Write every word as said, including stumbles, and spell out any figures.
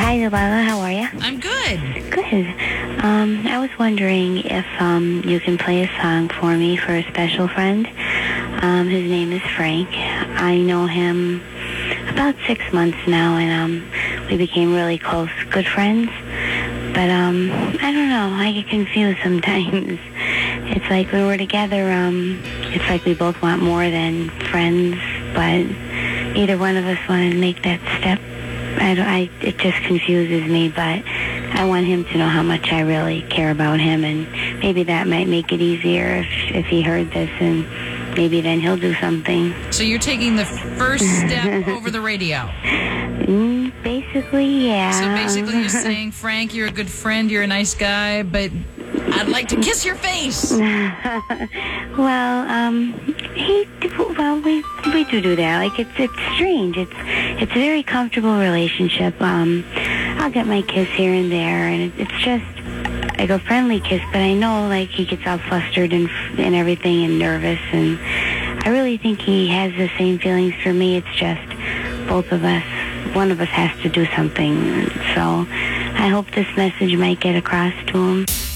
Hi, Delilah. How are you? I'm good. Good. Um, I was wondering if um, you can play a song for me for a special friend. Um, his name is Frank. I know him about six months now, and um, we became really close, good friends. But um, I don't know. I get confused sometimes. It's like when we're together, um, it's like we both want more than friends, but either one of us want to make that step. I, don't- I, it just confuses me, but I want him to know how much I really care about him, and maybe that might make it easier if, if he heard this, and maybe then he'll do something. So you're taking the first step over the radio. Mm, basically, yeah. So basically you're saying, Frank, you're a good friend, you're a nice guy, but I'd like to kiss your face. Well, um, he, well, we, we do do that. Like, it's, it's strange. It's, it's a very comfortable relationship. Um, I'll get my kiss here and there, and it, it's just like a friendly kiss, but I know, like, he gets all flustered and, and everything and nervous, and I really think he has the same feelings for me. It's just both of us, one of us has to do something. So I hope this message might get across to him.